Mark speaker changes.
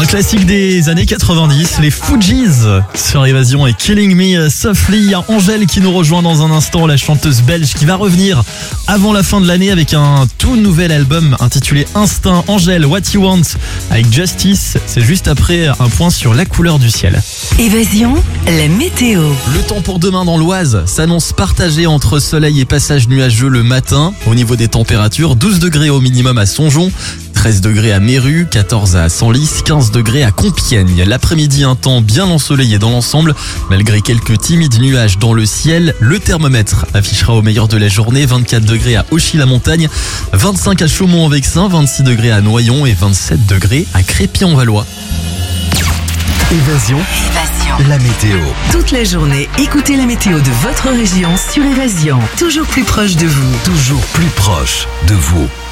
Speaker 1: Un classique des années 90, les Fugees sur Évasion et Killing Me Softly. Il y a Angèle qui nous rejoint dans un instant, la chanteuse belge qui va revenir avant la fin de l'année avec un tout nouvel album intitulé Instinct. Angèle, What You Want avec Justice, c'est juste après un point sur la couleur du ciel.
Speaker 2: Évasion, la météo.
Speaker 1: Le temps pour demain dans l'Oise s'annonce partagé entre soleil et passage nuageux le matin. Au niveau des températures, 12 degrés au minimum à Songeon, 13 degrés à Méru, 14 à Senlis, 15 degrés à Compiègne. L'après-midi, un temps bien ensoleillé dans l'ensemble, malgré quelques timides nuages dans le ciel. Le thermomètre affichera au meilleur de la journée 24 degrés à Auchy-la-Montagne, 25 à Chaumont-en-Vexin, 26 degrés à Noyon et 27 degrés à Crépy-en-Valois.
Speaker 3: Évasion, la météo.
Speaker 2: Toute la journée, écoutez la météo de votre région sur Évasion. Toujours plus proche de vous.
Speaker 3: Toujours plus proche de vous.